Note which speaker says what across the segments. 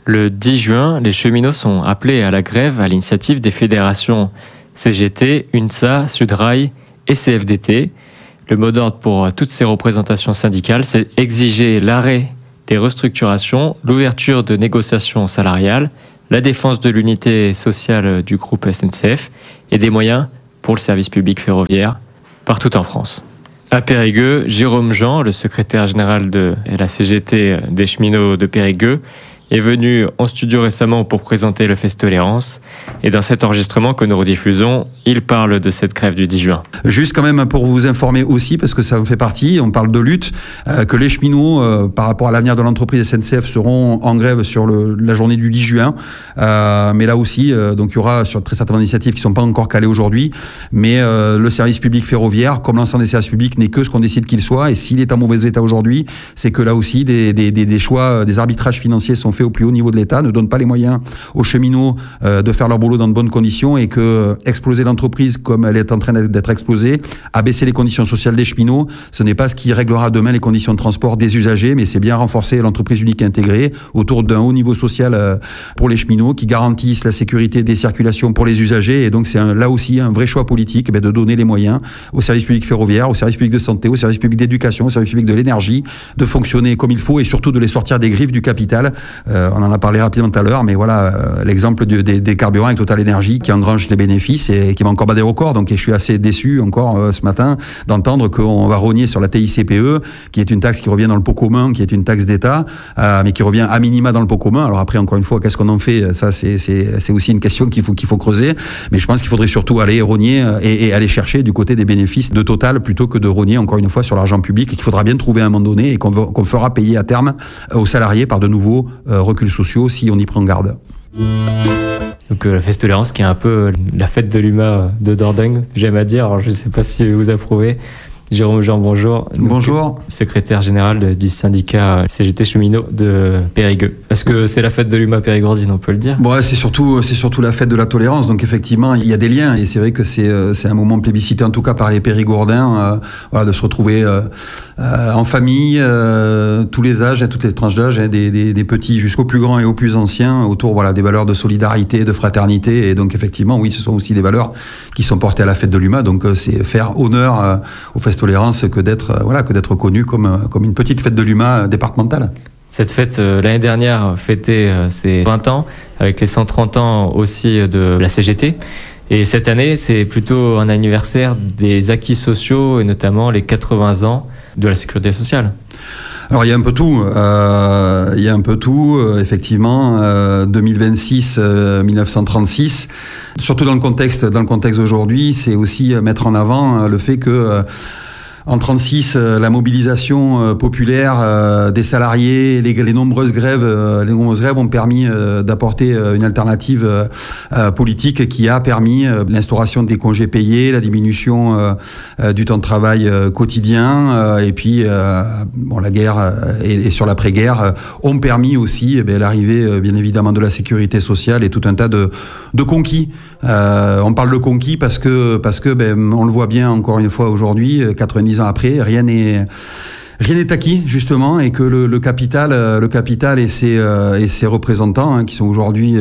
Speaker 1: Le 10 juin, les cheminots sont appelés à la grève à l'initiative des fédérations CGT, UNSA, Sudrail et CFDT. Le mot d'ordre pour toutes ces représentations syndicales, c'est exiger l'arrêt des restructurations, l'ouverture de négociations salariales, la défense de l'unité sociale du groupe SNCF et des moyens pour le service public ferroviaire partout en France. À Périgueux, Jérôme Jean, le secrétaire général de la CGT des cheminots de Périgueux, est venu en studio récemment pour présenter le Festolérance. Et dans cet enregistrement que nous rediffusons, il parle de cette grève du 10 juin.
Speaker 2: Juste quand même pour vous informer aussi, parce que ça en fait partie, on parle de lutte, que les cheminots, par rapport à l'avenir de l'entreprise SNCF, seront en grève sur la journée du 10 juin. Mais là aussi, donc il y aura très certainement des initiatives qui ne sont pas encore calées aujourd'hui. Mais le service public ferroviaire, comme l'ensemble des services publics, n'est que ce qu'on décide qu'il soit. Et s'il est en mauvais état aujourd'hui, c'est que là aussi, des choix, des arbitrages financiers sont faits au plus haut niveau de l'État, ne donnent pas les moyens aux cheminots de faire leur boulot dans de bonnes conditions, et que exploser l'entreprise comme elle est en train d'être explosée, abaisser les conditions sociales des cheminots, ce n'est pas ce qui réglera demain les conditions de transport des usagers, mais c'est bien renforcer l'entreprise unique intégrée autour d'un haut niveau social pour les cheminots qui garantissent la sécurité des circulations pour les usagers. Et donc c'est là aussi un vrai choix politique de donner les moyens au service public ferroviaire, au service public de santé, au service public d'éducation, au service public de l'énergie, de fonctionner comme il faut et surtout de les sortir des griffes du capital. On en a parlé rapidement tout à l'heure, mais voilà, l'exemple des carburants avec Total Energy qui engrange les bénéfices et qui va encore battre des records. Donc je suis assez déçu encore ce matin d'entendre qu'on va rogner sur la TICPE, qui est une taxe qui revient dans le pot commun, qui est une taxe d'État, mais qui revient à minima dans le pot commun. Alors après, encore une fois, qu'est-ce qu'on en fait? Ça, c'est aussi une question qu'il faut creuser. Mais je pense qu'il faudrait surtout aller rogner et aller chercher du côté des bénéfices de Total plutôt que de rogner encore une fois sur l'argent public, qu'il faudra bien trouver à un moment donné et qu'on fera payer à terme aux salariés par de nouveaux reculs sociaux si on y prend garde.
Speaker 1: Donc la Festolérance qui est un peu la fête de l'UMA de Dordogne, j'aime à dire. Alors je ne sais pas si vous approuvez. Jérôme Jean, bonjour.
Speaker 2: Bonjour.
Speaker 1: Secrétaire général du syndicat CGT Cheminot de Périgueux. Est-ce que c'est la fête de l'UMA périgourdine, on peut le dire?
Speaker 2: Bon, c'est surtout la fête de la tolérance. Donc effectivement, il y a des liens. Et c'est vrai que c'est un moment plébiscité, en tout cas par les Périgourdins, de se retrouver en famille, tous les âges, toutes les tranches d'âge, des petits jusqu'aux plus grands et aux plus anciens, autour des valeurs de solidarité, de fraternité. Et donc effectivement, oui, ce sont aussi des valeurs qui sont portées à la fête de l'UMA. Donc c'est faire honneur aux Festolérance que d'être connu comme une petite fête de l'UMA départementale.
Speaker 1: Cette fête, l'année dernière, fêtait ses 20 ans, avec les 130 ans aussi de la CGT. Et cette année, c'est plutôt un anniversaire des acquis sociaux, et notamment les 80 ans de la sécurité sociale.
Speaker 2: Alors il y a un peu tout, effectivement, 2026, 1936. Surtout dans le contexte d'aujourd'hui, c'est aussi mettre en avant le fait que en 36, la mobilisation populaire des salariés, les nombreuses grèves ont permis d'apporter une alternative politique qui a permis l'instauration des congés payés, la diminution du temps de travail quotidien, et puis la guerre et sur l'après-guerre ont permis aussi l'arrivée bien évidemment de la sécurité sociale et tout un tas de conquis. On parle de conquis parce que on le voit bien encore une fois aujourd'hui, 90 ans après, rien n'est acquis justement, et que le capital et ses représentants qui sont aujourd'hui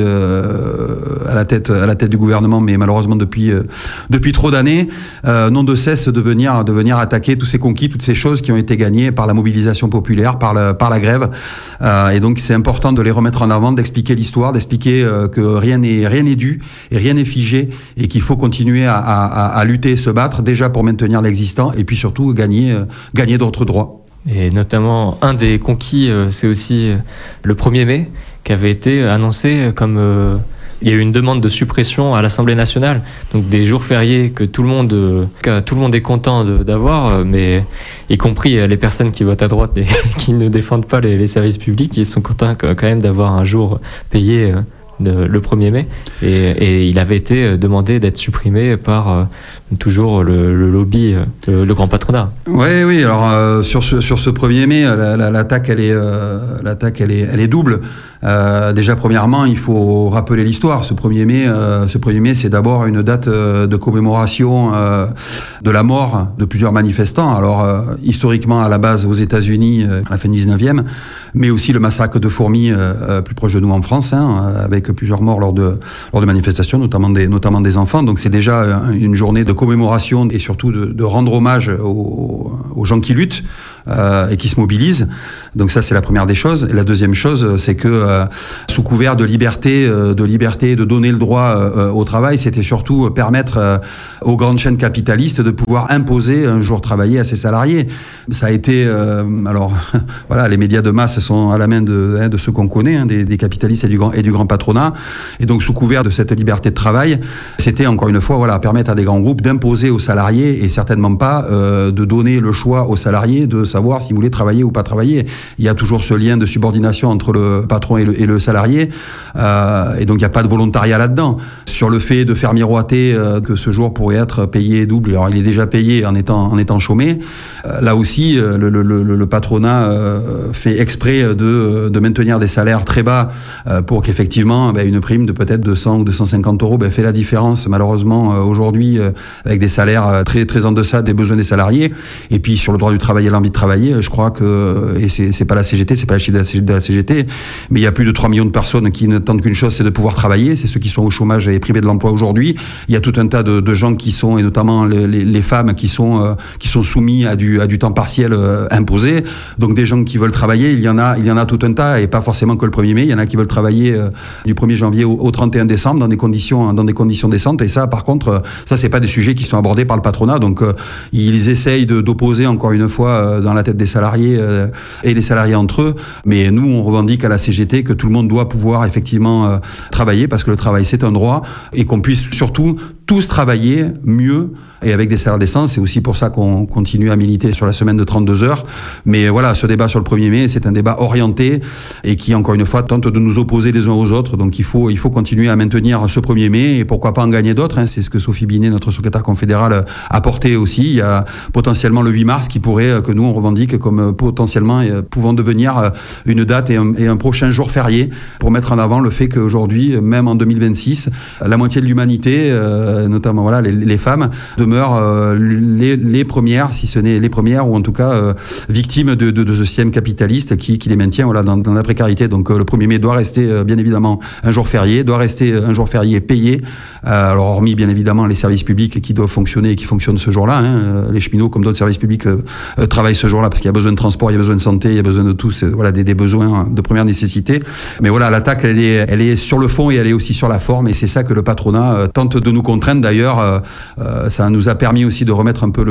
Speaker 2: à la tête du gouvernement, mais malheureusement depuis trop d'années, n'ont de cesse de venir attaquer tous ces conquis, toutes ces choses qui ont été gagnées par la mobilisation populaire, par la grève, et donc c'est important de les remettre en avant, d'expliquer l'histoire, d'expliquer que rien n'est dû et rien n'est figé, et qu'il faut continuer à lutter et se battre déjà pour maintenir l'existant, et puis surtout gagner d'autres droits.
Speaker 1: Et notamment, un des conquis, c'est aussi le 1er mai, qui avait été annoncé comme... il y a eu une demande de suppression à l'Assemblée nationale, donc des jours fériés que tout le monde est content d'avoir, mais y compris les personnes qui votent à droite et qui ne défendent pas les services publics, ils sont contents quand même d'avoir un jour payé le 1er mai, et il avait été demandé d'être supprimé par toujours le lobby, le grand patronat.
Speaker 2: Oui. Alors sur ce 1er mai, l'attaque elle est double. Déjà, premièrement, il faut rappeler l'histoire. Ce 1er mai, c'est d'abord une date de commémoration de la mort de plusieurs manifestants. Alors, historiquement, à la base, aux États-Unis, à la fin du 19e, mais aussi le massacre de Fourmies, plus proche de nous en France, avec plusieurs morts lors de manifestations, notamment des enfants. Donc, c'est déjà une journée de commémoration et surtout de rendre hommage aux gens qui luttent et qui se mobilisent. Donc ça, c'est la première des choses. Et la deuxième chose, c'est que sous couvert de liberté, de donner le droit au travail, c'était surtout permettre aux grandes chaînes capitalistes de pouvoir imposer un jour travaillé à ses salariés. Ça a été, alors voilà, les médias de masse sont à la main de ceux qu'on connaît, des capitalistes et du grand patronat. Et donc sous couvert de cette liberté de travail, c'était encore une fois, voilà, permettre à des grands groupes d'imposer aux salariés et certainement pas de donner le choix aux salariés de savoir s'ils voulaient travailler ou pas travailler. Il y a toujours ce lien de subordination entre le patron et le salarié, et donc il n'y a pas de volontariat là-dedans. Sur le fait de faire miroiter que ce jour pourrait être payé double, alors il est déjà payé en étant chômé, là aussi le patronat fait exprès de maintenir des salaires très bas pour qu'effectivement une prime de peut-être 200 ou 250 euros fait la différence malheureusement aujourd'hui avec des salaires très, très en deçà des besoins des salariés. Et puis sur le droit du travail et l'envie de travailler, je crois que, et c'est pas la CGT, c'est pas la chiffre de la CGT, mais il y a plus de 3 millions de personnes qui n'attendent qu'une chose, c'est de pouvoir travailler. C'est ceux qui sont au chômage et privés de l'emploi aujourd'hui. Il y a tout un tas de gens qui sont, et notamment les femmes qui sont soumis à du temps partiel imposé. Donc des gens qui veulent travailler, il y en a tout un tas, et pas forcément que le 1er mai. Il y en a qui veulent travailler du 1er janvier au 31 décembre dans des conditions décentes. Et ça, par contre, ça c'est pas des sujets qui sont abordés par le patronat. Donc ils essayent d'opposer encore une fois dans la tête des salariés et les salariés entre eux. Mais nous, on revendique à la CGT que tout le monde doit pouvoir effectivement travailler, parce que le travail c'est un droit, et qu'on puisse surtout tous travailler mieux et avec des salaires décents. C'est aussi pour ça qu'on continue à militer sur la semaine de 32 heures. Mais voilà, ce débat sur le 1er mai, c'est un débat orienté et qui, encore une fois, tente de nous opposer les uns aux autres. Donc il faut continuer à maintenir ce 1er mai, et pourquoi pas en gagner d'autres. C'est ce que Sophie Binet, notre secrétaire confédérale, a porté aussi. Il y a potentiellement le 8 mars qui pourrait, que nous on revendique comme potentiellement pouvant devenir une date et un prochain jour férié, pour mettre en avant le fait qu'aujourd'hui, même en 2026, la moitié de l'humanité, notamment voilà, les femmes, demeurent les premières, si ce n'est les premières, ou en tout cas victimes de ce système capitaliste qui les maintient voilà, dans la précarité. Donc le 1er mai doit rester bien évidemment un jour férié, payé. Alors hormis bien évidemment les services publics qui doivent fonctionner et qui fonctionnent ce jour-là, les cheminots comme d'autres services publics travaillent ce jour-là parce qu'il y a besoin de transport, il y a besoin de santé, il y a besoin de tout, voilà, des besoins de première nécessité. Mais voilà, l'attaque elle est sur le fond et elle est aussi sur la forme, et c'est ça que le patronat tente de nous contraindre. D'ailleurs, ça nous a permis aussi de remettre un peu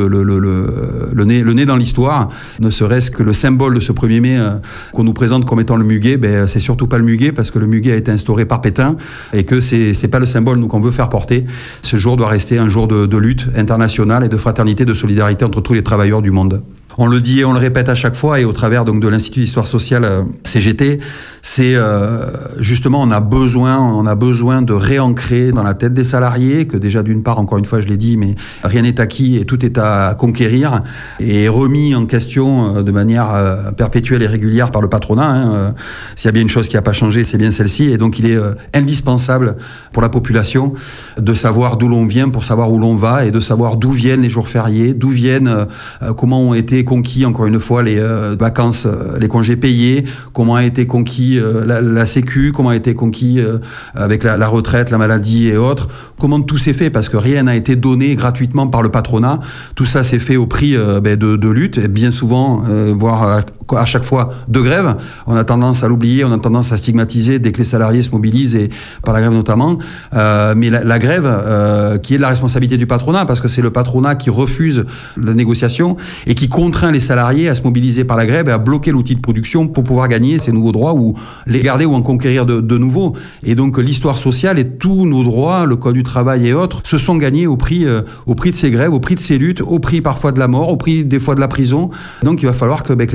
Speaker 2: le nez dans l'histoire, ne serait-ce que le symbole de ce 1er mai qu'on nous présente comme étant le muguet. C'est surtout pas le muguet, parce que le muguet a été instauré par Pétain, et que c'est pas le symbole nous qu'on veut faire porter. Ce jour doit rester un jour de lutte internationale et de fraternité, de solidarité entre tous les travailleurs du monde. On le dit et on le répète à chaque fois, et au travers donc de l'Institut d'Histoire Sociale CGT, c'est justement on a besoin de réancrer dans la tête des salariés que déjà d'une part, encore une fois je l'ai dit, mais rien n'est acquis et tout est à conquérir, et remis en question de manière perpétuelle et régulière par le patronat. S'il y a bien une chose qui n'a pas changé, c'est bien celle-ci, et donc il est indispensable pour la population de savoir d'où l'on vient pour savoir où l'on va, et de savoir d'où viennent les jours fériés, d'où viennent, comment ont été conquis encore une fois les vacances, les congés payés, comment a été conquis la Sécu, comment a été conquis avec la retraite, la maladie et autres, comment tout s'est fait, parce que rien n'a été donné gratuitement par le patronat. Tout ça s'est fait au prix de lutte, et bien souvent, voire à chaque fois de grève. On a tendance à l'oublier, on a tendance à stigmatiser dès que les salariés se mobilisent, et par la grève notamment. Mais la grève, qui est de la responsabilité du patronat, parce que c'est le patronat qui refuse la négociation et qui contraint les salariés à se mobiliser par la grève et à bloquer l'outil de production pour pouvoir gagner ces nouveaux droits, ou les garder ou en conquérir de nouveaux. Et donc l'histoire sociale et tous nos droits, le code du travail et autres, se sont gagnés au prix de ces grèves, au prix de ces luttes, au prix parfois de la mort, au prix des fois de la prison. Donc il va falloir que les salariés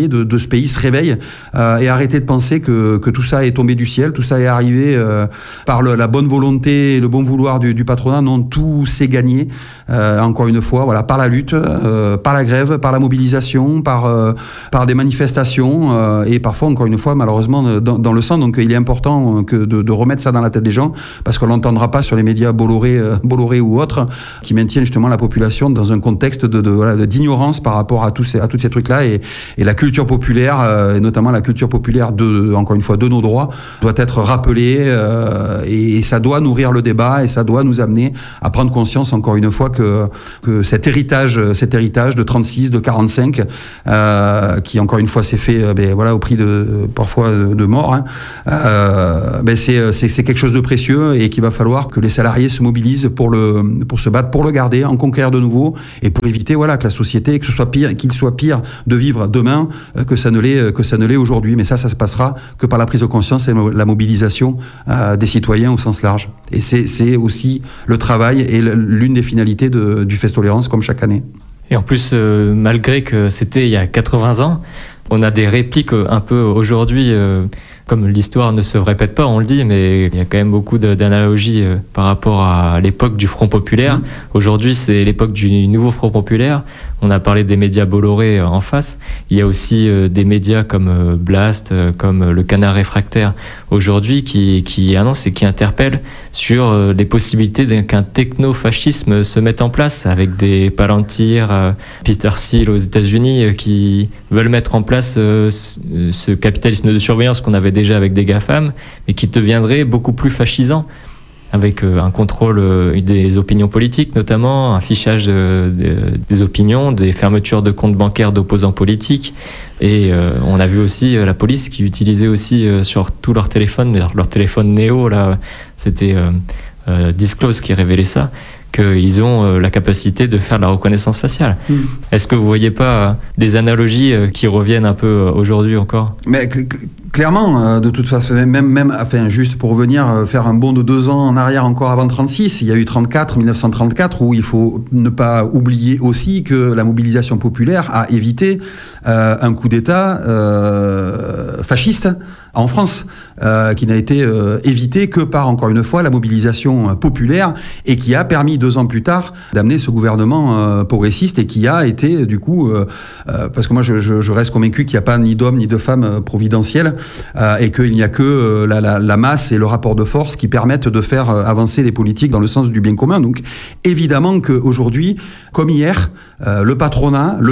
Speaker 2: salariés de ce pays se réveillent et arrêter de penser que tout ça est tombé du ciel, tout ça est arrivé par la bonne volonté et le bon vouloir du patronat. Non, tout s'est gagné, encore une fois, voilà, par la lutte, par la grève, par la mobilisation, par des manifestations et parfois, encore une fois, malheureusement, dans le sang. Donc il est important de remettre ça dans la tête des gens, parce qu'on l'entendra pas sur les médias Bolloré ou autres, qui maintiennent justement la population dans un contexte d'ignorance par rapport à tous ces trucs-là, et la culture populaire, et notamment la culture populaire encore une fois, de nos droits, doit être rappelée, et ça doit nourrir le débat, et ça doit nous amener à prendre conscience, encore une fois, que cet héritage de 36, de 45, qui encore une fois s'est fait, au prix parfois de mort, hein, c'est quelque chose de précieux, et qu'il va falloir que les salariés se mobilisent pour se battre, pour le garder, en conquérir de nouveau, et pour éviter que la société, qu'il soit pire de vivre demain que ça ne l'est aujourd'hui. Mais ça se passera que par la prise de conscience et la mobilisation des citoyens au sens large. Et c'est aussi le travail et l'une des finalités du Festolérance, comme chaque année.
Speaker 1: Et en plus, malgré que c'était il y a 80 ans, on a des répliques un peu aujourd'hui, comme l'histoire ne se répète pas, on le dit, mais il y a quand même beaucoup d'analogies par rapport à l'époque du Front populaire. Aujourd'hui, c'est l'époque du nouveau Front populaire. On a parlé des médias Bolloré en face. Il y a aussi des médias comme Blast, comme Le Canard réfractaire aujourd'hui, qui annoncent et qui interpellent sur les possibilités qu'un techno-fascisme se mette en place, avec des Palantir, Peter Thiel aux États-Unis, qui veulent mettre en place ce capitalisme de surveillance qu'on avait déjà avec des GAFAM, mais qui deviendrait beaucoup plus fascisant, avec un contrôle des opinions politiques, notamment un fichage des opinions, des fermetures de comptes bancaires d'opposants politiques. Et on a vu aussi la police qui utilisait aussi sur tous leurs téléphones, leur téléphone Néo, là, c'était Disclose qui révélait ça, qu'ils ont la capacité de faire de la reconnaissance faciale. Est-ce que vous voyez pas des analogies qui reviennent un peu aujourd'hui encore ?
Speaker 2: Mais clairement, de toute façon, juste pour revenir, faire un bond de 2 ans en arrière encore avant 36, il y a eu 1934, où il faut ne pas oublier aussi que la mobilisation populaire a évité un coup d'État fasciste en France, qui n'a été évité que par, encore une fois, la mobilisation populaire, et qui a permis 2 ans plus tard d'amener ce gouvernement progressiste, et qui a été du coup, parce que moi je reste convaincu qu'il n'y a pas ni d'hommes ni de femmes providentiels, et qu'il n'y a que la masse et le rapport de force qui permettent de faire avancer les politiques dans le sens du bien commun. Donc évidemment qu'aujourd'hui, comme hier, le patronat, le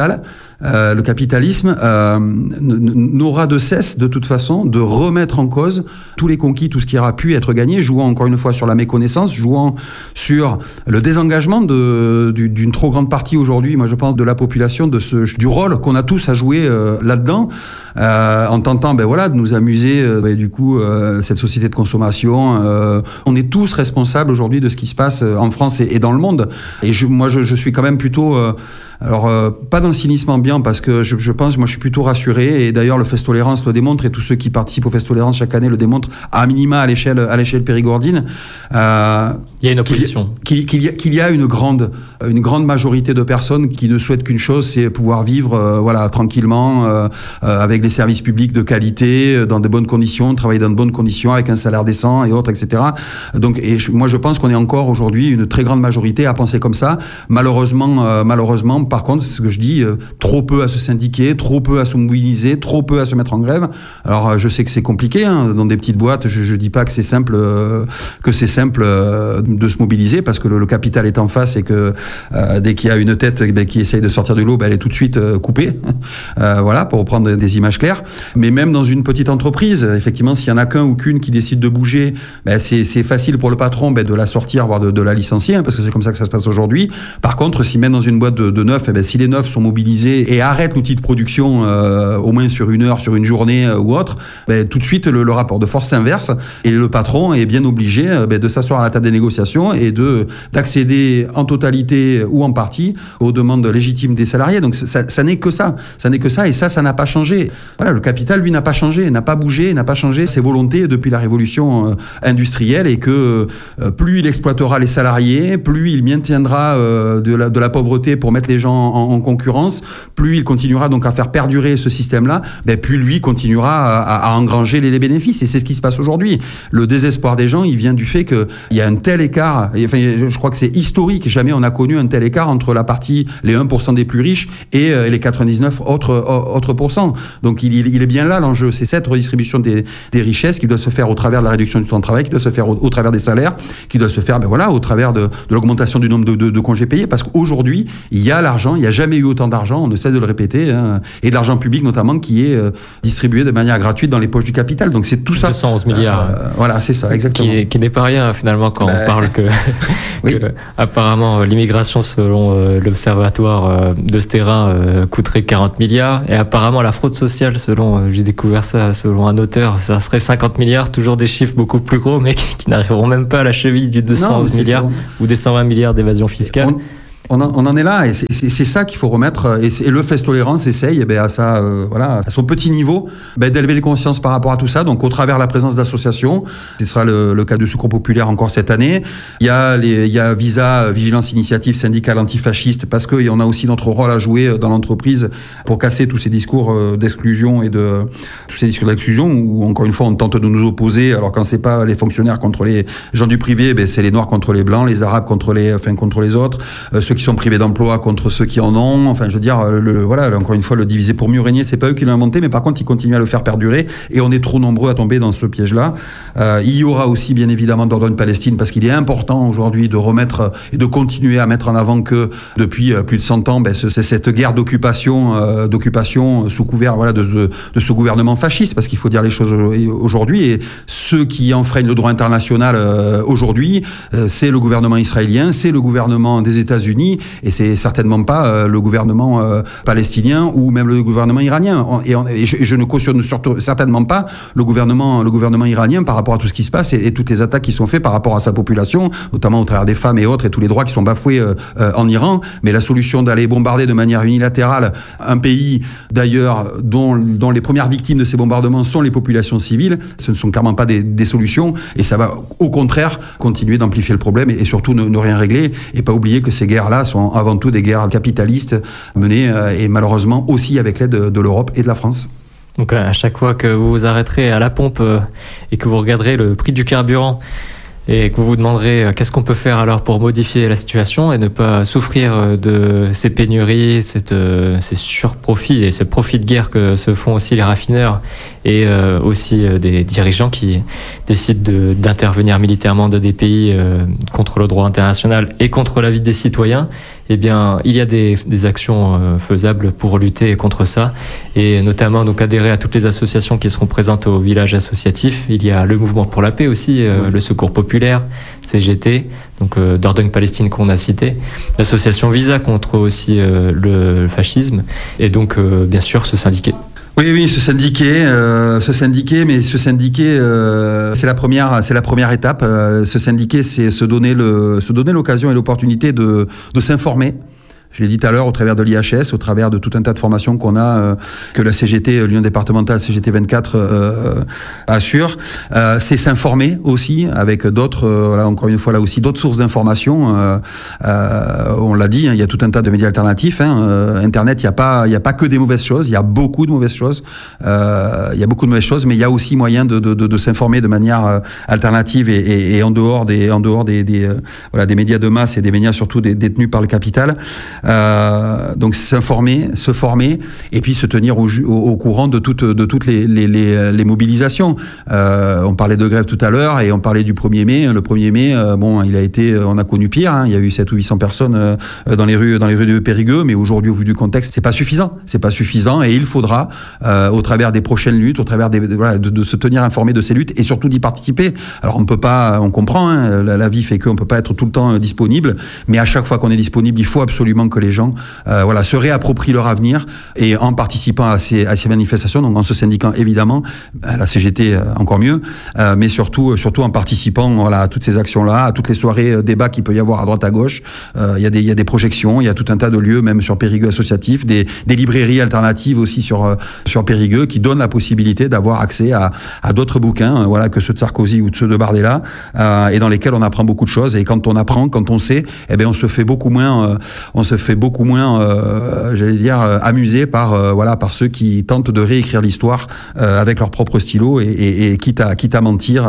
Speaker 2: capitalisme n'aura de cesse, de toute façon, de remettre en cause tous les conquis, tout ce qui aura pu être gagné, jouant encore une fois sur la méconnaissance, jouant sur le désengagement d'une trop grande partie aujourd'hui, moi je pense, de la population, du rôle qu'on a tous à jouer là-dedans, en tentant de nous amuser, cette société de consommation. On est tous responsables aujourd'hui de ce qui se passe en France et dans le monde. Et je suis quand même plutôt... pas dans le cynisme ambiant, parce que je pense, moi je suis plutôt rassuré, et d'ailleurs le Festolérance le démontre, et tous ceux qui participent au Festolérance chaque année le démontrent, à minima à l'échelle périgordine.
Speaker 1: Il y a une opposition.
Speaker 2: Qu'il y a une grande majorité de personnes qui ne souhaitent qu'une chose, c'est pouvoir vivre tranquillement, avec des services publics de qualité, dans de bonnes conditions, travailler dans de bonnes conditions, avec un salaire décent et autres, etc. Donc, moi je pense qu'on est encore aujourd'hui une très grande majorité à penser comme ça. Malheureusement, par contre, c'est ce que je dis, trop peu à se syndiquer, trop peu à se mobiliser, trop peu à se mettre en grève. Alors, je sais que c'est compliqué, dans des petites boîtes. Je dis pas que c'est simple, de se mobiliser, parce que le capital est en face, et que dès qu'il y a une tête qui essaye de sortir de l'eau, elle est tout de suite coupée. Pour reprendre des images claires. Mais même dans une petite entreprise, effectivement, s'il y en a qu'un ou qu'une qui décide de bouger, c'est facile pour le patron de la sortir, voire de la licencier, parce que c'est comme ça que ça se passe aujourd'hui. Par contre, si même dans une boîte de 9, si les 9 sont mobilisés et arrêtent l'outil de production au moins sur 1 heure, sur une journée ou autre, tout de suite le rapport de force s'inverse, et le patron est bien obligé de s'asseoir à la table des négociations négociation et d'accéder en totalité ou en partie aux demandes légitimes des salariés. Donc ça n'est que ça. Ça n'est que ça et ça n'a pas changé. Voilà, le capital, lui, n'a pas changé, n'a pas bougé, n'a pas changé ses volontés depuis la révolution industrielle et que plus il exploitera les salariés, plus il maintiendra de la pauvreté pour mettre les gens en concurrence, plus il continuera donc à faire perdurer ce système-là, plus lui continuera à engranger les bénéfices. Et c'est ce qui se passe aujourd'hui. Le désespoir des gens, il vient du fait qu'il y a un tel écart. Enfin, je crois que c'est historique. Jamais on a connu un tel écart entre la partie, les 1% des plus riches et les 99 autres pourcents. Donc il est bien là l'enjeu. C'est cette redistribution des richesses qui doit se faire au travers de la réduction du temps de travail, qui doit se faire au travers des salaires, qui doit se faire au travers de l'augmentation du nombre de congés payés. Parce qu'aujourd'hui, il y a l'argent, il n'y a jamais eu autant d'argent, on ne cesse de le répéter, et de l'argent public notamment qui est distribué de manière gratuite dans les poches du capital. Donc c'est tout ça.
Speaker 1: 211 milliards.
Speaker 2: Voilà, c'est ça, exactement.
Speaker 1: Qui n'est pas rien finalement quand on parle
Speaker 2: oui.
Speaker 1: que apparemment l'immigration selon l'observatoire de ce terrain coûterait 40 milliards et apparemment la fraude sociale j'ai découvert ça selon un auteur, ça serait 50 milliards, toujours des chiffres beaucoup plus gros mais qui n'arriveront même pas à la cheville du 211 milliards ou des 120 milliards d'évasion fiscale.
Speaker 2: On en est là et c'est ça qu'il faut remettre et le Fest Tolérance essaye à son petit niveau d'élever les consciences par rapport à tout ça, donc au travers de la présence d'associations. Ce sera le cas du Secours populaire encore cette année. Il y a Visa, Vigilance Initiative Syndicale Antifasciste, parce qu'on a aussi notre rôle à jouer dans l'entreprise pour casser tous ces discours d'exclusion tous ces discours d'exclusion où encore une fois on tente de nous opposer, alors quand c'est pas les fonctionnaires contre les gens du privé, c'est les noirs contre les blancs, les arabes contre les autres, ceux qui sont privés d'emploi contre ceux qui en ont. Enfin, je veux dire, encore une fois, le diviser pour mieux régner, c'est pas eux qui l'ont inventé, mais par contre, ils continuent à le faire perdurer et on est trop nombreux à tomber dans ce piège-là. Il y aura aussi, bien évidemment, Dordogne Palestine, parce qu'il est important aujourd'hui de remettre et de continuer à mettre en avant que depuis plus de 100 ans, c'est cette guerre d'occupation sous couvert de ce gouvernement fasciste, parce qu'il faut dire les choses aujourd'hui. Et ceux qui enfreignent le droit international aujourd'hui, c'est le gouvernement israélien, c'est le gouvernement des États-Unis, et c'est certainement pas le gouvernement palestinien ou même le gouvernement iranien. Et je ne cautionne surtout certainement pas le gouvernement iranien par rapport à tout ce qui se passe et toutes les attaques qui sont faites par rapport à sa population, notamment au travers des femmes et autres, et tous les droits qui sont bafoués en Iran. Mais la solution d'aller bombarder de manière unilatérale un pays, d'ailleurs, dont les premières victimes de ces bombardements sont les populations civiles, ce ne sont clairement pas des solutions, et ça va au contraire continuer d'amplifier le problème et surtout ne rien régler, et pas oublier que ces guerres-là sont avant tout des guerres capitalistes menées et malheureusement aussi avec l'aide de l'Europe et de la France.
Speaker 1: Donc à chaque fois que vous vous arrêterez à la pompe et que vous regarderez le prix du carburant et que vous vous demanderez qu'est-ce qu'on peut faire alors pour modifier la situation et ne pas souffrir de ces pénuries, ces surprofits et ce profit de guerre que se font aussi les raffineurs et aussi des dirigeants qui décident d'intervenir militairement dans des pays contre le droit international et contre la vie des citoyens, eh bien, il y a des actions faisables pour lutter contre ça, et notamment donc adhérer à toutes les associations qui seront présentes au village associatif. Il y a le Mouvement pour la paix aussi, le Secours populaire, CGT, donc Dordogne Palestine qu'on a cité, l'association Visa contre aussi le fascisme, et donc bien sûr se syndiquer.
Speaker 2: Oui, se syndiquer, c'est la première étape. Se syndiquer, c'est se donner l'occasion et l'opportunité de s'informer. Je l'ai dit tout à l'heure, au travers de l'IHS, au travers de tout un tas de formations qu'on a, que la CGT, l'Union départementale CGT 24 assure. C'est s'informer aussi avec d'autres, encore une fois là aussi, d'autres sources d'informations. On l'a dit, il y a tout un tas de médias alternatifs. Internet, il y a pas que des mauvaises choses, il y a beaucoup de mauvaises choses. Mais il y a aussi moyen de s'informer de manière alternative et en dehors des médias de masse et des médias surtout détenus par le capital. Donc s'informer, se former et puis se tenir au courant de toutes les mobilisations. On parlait de grève tout à l'heure et on parlait du 1er mai. Le 1er mai, on a connu pire. Il y a eu 700 ou 800 personnes dans les rues de Périgueux, mais aujourd'hui, au vu du contexte, c'est pas suffisant et il faudra, au travers des prochaines luttes, au travers de se tenir informé de ces luttes et surtout d'y participer. Alors on comprend, la vie fait qu'on peut pas être tout le temps disponible, mais à chaque fois qu'on est disponible, il faut absolument que les gens se réapproprient leur avenir et en participant à ces manifestations, donc en se syndiquant évidemment, à la CGT encore mieux, mais surtout en participant à toutes ces actions-là, à toutes les soirées débats qu'il peut y avoir à droite à gauche. Il y a des projections, il y a tout un tas de lieux, même sur Périgueux associatif, des librairies alternatives aussi sur Périgueux qui donnent la possibilité d'avoir accès à d'autres bouquins, que ceux de Sarkozy ou de ceux de Bardella, et dans lesquels on apprend beaucoup de choses. Et quand on apprend, quand on sait, on se fait beaucoup moins, amuser par ceux qui tentent de réécrire l'histoire avec leur propre stylo et quitte à mentir.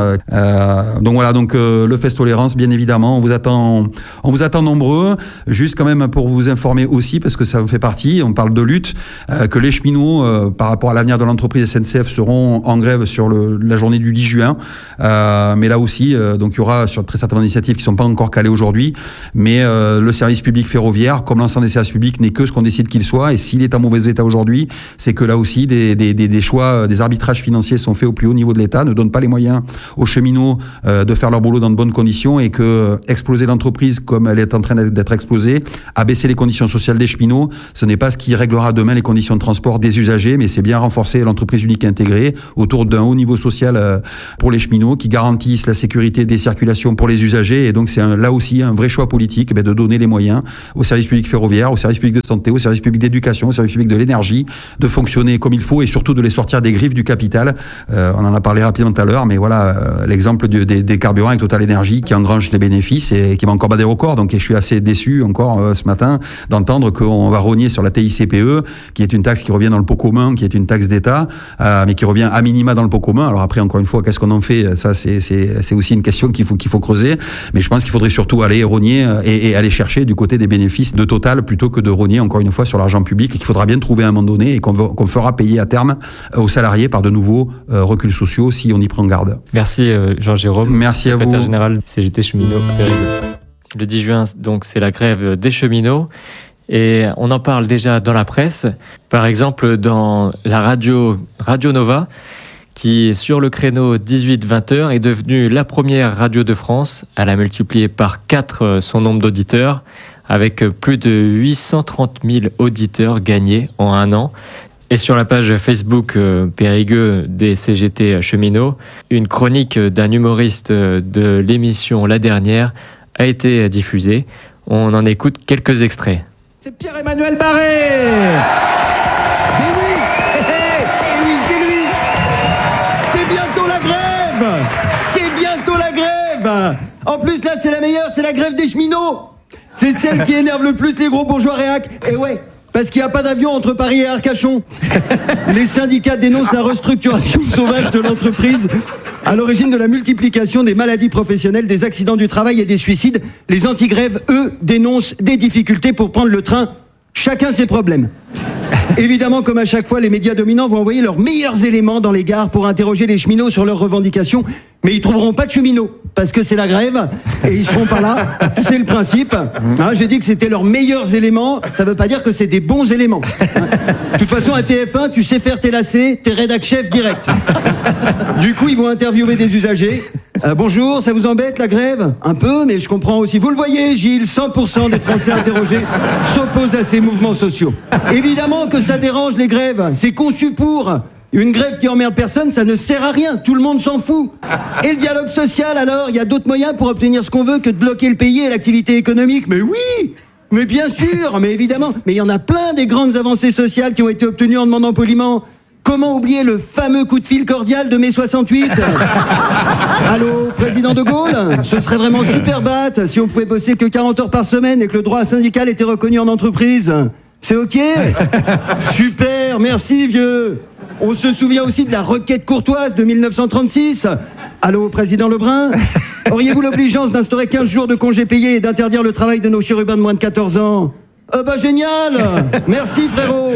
Speaker 2: Donc le Fest Tolérance, bien évidemment, on vous attend nombreux. Juste quand même pour vous informer aussi, parce que ça fait partie, on parle de lutte, que les cheminots, par rapport à l'avenir de l'entreprise SNCF, seront en grève sur la journée du 10 juin. Mais là aussi, donc il y aura sur très certaines initiatives qui ne sont pas encore calées aujourd'hui, mais le service public ferroviaire, comme l'ensemble des services publics, n'est que ce qu'on décide qu'il soit. Et s'il est en mauvais état aujourd'hui, c'est que là aussi, des choix, des arbitrages financiers sont faits au plus haut niveau de l'État, ne donnent pas les moyens aux cheminots de faire leur boulot dans de bonnes conditions, et que exploser l'entreprise comme elle est en train d'être explosée, abaisser les conditions sociales des cheminots, ce n'est pas ce qui réglera demain les conditions de transport des usagers, mais c'est bien renforcer l'entreprise unique intégrée autour d'un haut niveau social pour les cheminots qui garantissent la sécurité des circulations pour les usagers. Et donc c'est là aussi un vrai choix politique de donner les moyens au service public ferroviaire, au service public de santé, au service public d'éducation, au service public de l'énergie, de fonctionner comme il faut et surtout de les sortir des griffes du capital. On en a parlé rapidement tout à l'heure, mais l'exemple des carburants avec Total Energy qui engrange les bénéfices et qui va encore battre des records. Donc je suis assez déçu encore ce matin d'entendre qu'on va rogner sur la TICPE, qui est une taxe qui revient dans le pot commun, qui est une taxe d'État, mais qui revient à minima dans le pot commun. Alors après, encore une fois, qu'est-ce qu'on en fait? Ça, c'est aussi une question qu'il faut creuser. Mais je pense qu'il faudrait surtout aller rogner et aller chercher du côté des bénéfices de Total plutôt que de rogner encore une fois sur l'argent public, et qu'il faudra bien trouver à un moment donné et qu'on fera payer à terme aux salariés par de nouveaux reculs sociaux si on y prend garde.
Speaker 1: Merci Jean-Jérôme.
Speaker 2: Merci à vous.
Speaker 1: Secrétaire général CGT Cheminots Périgueux. Le 10 juin, donc, c'est la grève des cheminots. Et on en parle déjà dans la presse. Par exemple, dans la Radio Nova, qui, sur le créneau 18-20 heures, est devenue la première radio de France. Elle a multiplié par 4 son nombre d'auditeurs, avec plus de 830 000 auditeurs gagnés en un an. Et sur la page Facebook Périgueux des CGT cheminots, une chronique d'un humoriste de l'émission La Dernière a été diffusée. On en écoute quelques extraits.
Speaker 3: C'est Pierre-Emmanuel Barré. Mais oui, c'est lui. C'est bientôt la grève. C'est bientôt la grève. En plus, là, c'est la meilleure, c'est la grève des cheminots. C'est celle qui énerve le plus les gros bourgeois réac. Et ouais, parce qu'il n'y a pas d'avion entre Paris et Arcachon. Les syndicats dénoncent la restructuration sauvage de l'entreprise à l'origine de la multiplication des maladies professionnelles, des accidents du travail et des suicides. Les anti-grèves, eux, dénoncent des difficultés pour prendre le train. Chacun ses problèmes. Évidemment, comme à chaque fois, les médias dominants vont envoyer leurs meilleurs éléments dans les gares pour interroger les cheminots sur leurs revendications. Mais ils trouveront pas de cheminots, parce que c'est la grève, et ils seront pas là. C'est le principe. J'ai dit que c'était leurs meilleurs éléments, ça veut pas dire que c'est des bons éléments. De toute façon, à TF1, tu sais faire tes lacets, t'es rédac chef direct. Du coup, ils vont interviewer des usagers. Bonjour, ça vous embête la grève? Un peu, mais je comprends aussi. Vous le voyez, Gilles, 100% des Français interrogés s'opposent à ces mouvements sociaux. Évidemment que ça dérange les grèves, c'est conçu pour. Une grève qui emmerde personne, ça ne sert à rien, tout le monde s'en fout. Et le dialogue social alors, il y a d'autres moyens pour obtenir ce qu'on veut que de bloquer le pays et l'activité économique. Mais oui, mais bien sûr, mais évidemment. Mais il y en a plein des grandes avancées sociales qui ont été obtenues en demandant poliment. Comment oublier le fameux coup de fil cordial de mai 68? Allô, président de Gaulle? Ce serait vraiment super batte si on pouvait bosser que 40 heures par semaine et que le droit syndical était reconnu en entreprise. C'est ok? Super, merci vieux. On se souvient aussi de la requête courtoise de 1936. Allô, président Lebrun? Auriez-vous l'obligeance d'instaurer 15 jours de congés payés et d'interdire le travail de nos chérubins de moins de 14 ans? Génial! Merci frérot!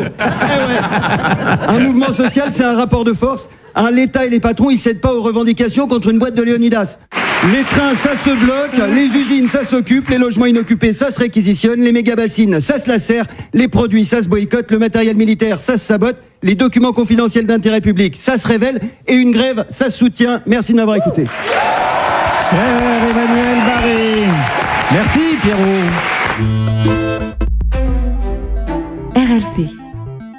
Speaker 3: Un mouvement social, c'est un rapport de force. L'État et les patrons, ils cèdent pas aux revendications contre une boîte de Léonidas. Les trains, ça se bloque, les usines, ça s'occupe, les logements inoccupés, ça se réquisitionne, les méga-bassines, ça se lacère, les produits, ça se boycotte, le matériel militaire, ça se sabote, les documents confidentiels d'intérêt public, ça se révèle, et une grève, ça se soutient. Merci de m'avoir écouté.
Speaker 4: Pierre-Emmanuel Barré. Merci Pierrot.